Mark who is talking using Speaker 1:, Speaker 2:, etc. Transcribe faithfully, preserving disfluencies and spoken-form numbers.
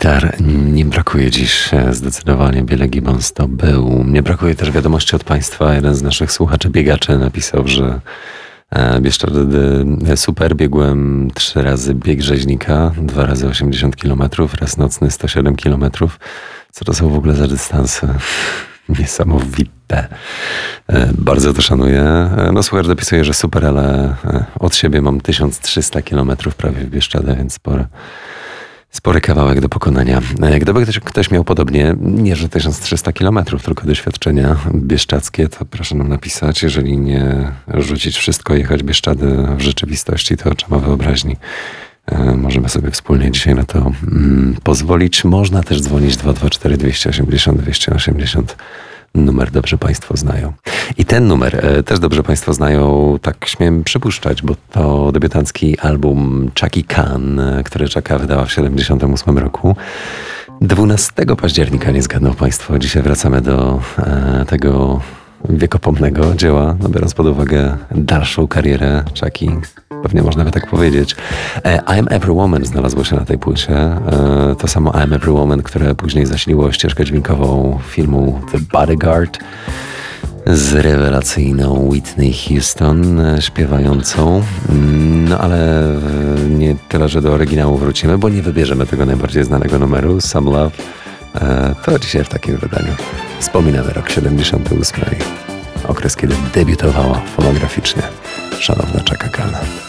Speaker 1: Gitar nie brakuje dziś zdecydowanie. Billy Gibbons to był. Nie brakuje też wiadomości od Państwa. Jeden z naszych słuchaczy, biegaczy, napisał, że Bieszczady super. Biegłem trzy razy bieg rzeźnika, dwa razy osiemdziesiąt kilometrów, raz nocny sto siedem kilometrów. Co to są w ogóle za dystanse? Niesamowite. Bardzo to szanuję. No słuchacz dopisuje, że super, ale od siebie mam tysiąc trzysta kilometrów prawie w Bieszczadach, więc spore. Spory kawałek do pokonania. Gdyby ktoś, ktoś miał podobnie, nie że tysiąc trzysta kilometrów, tylko doświadczenia bieszczadzkie, to proszę nam napisać. Jeżeli nie rzucić wszystko, jechać Bieszczady w rzeczywistości, to oczyma wyobraźni. Możemy sobie wspólnie dzisiaj na to mm, pozwolić. Można też dzwonić dwa dwa cztery dwieście osiemdziesiąt dwieście osiemdziesiąt. Numer dobrze Państwo znają. I ten numer e, też dobrze Państwo znają, tak śmiem przypuszczać, bo to debiutancki album Chaki Khan, który Chaka wydała w siedemdziesiątym ósmym roku. dwunastego października, nie zgadną Państwo, dzisiaj wracamy do e, tego wiekopomnego dzieła, no biorąc pod uwagę dalszą karierę Chaki. Pewnie można by tak powiedzieć. I'm Every Woman znalazło się na tej płycie. To samo I'm Every Woman, które później zasiliło ścieżkę dźwiękową filmu The Bodyguard z rewelacyjną Whitney Houston śpiewającą. No ale nie tyle, że do oryginału wrócimy, bo nie wybierzemy tego najbardziej znanego numeru, Some Love. To dzisiaj w takim wydaniu. Wspominamy rok siedemdziesiąty ósmy. Okres, kiedy debiutowała fonograficznie szanowna Chaka Khan.